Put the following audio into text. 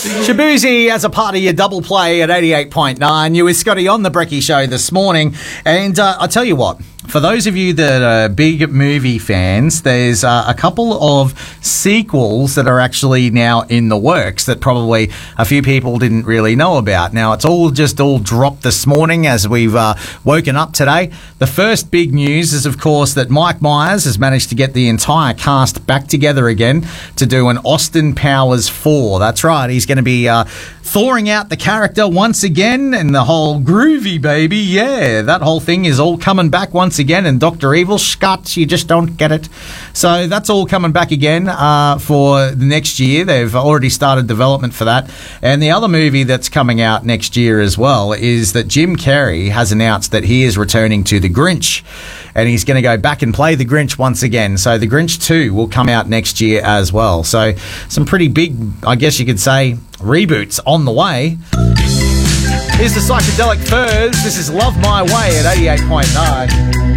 Shabuzi as a part of your double play at 88.9. You with Scotty on the Brekkie Show this morning. And I tell you what, for those of you that are big movie fans, there's a couple of sequels that are actually now in the works that probably a few people didn't really know about. Now, it's all dropped this morning as we've woken up today. The first big news is, of course, that Mike Myers has managed to get the entire cast back together again to do an Austin Powers 4. That's right. He's going to be thawing out the character once again, and the whole groovy baby, yeah, that whole thing is all coming back once again. And Dr. Evil, Scott, you just don't get it. So that's all coming back again for the next year. They've already started development for that. And the other movie that's coming out next year as well is that Jim Carrey has announced that he is returning to The Grinch, and he's going to go back and play The Grinch once again. So The Grinch 2 will come out next year as well. So some pretty big, I guess you could say, reboots on the way. Here's the Psychedelic Furs. This is Love My Way at 88.9.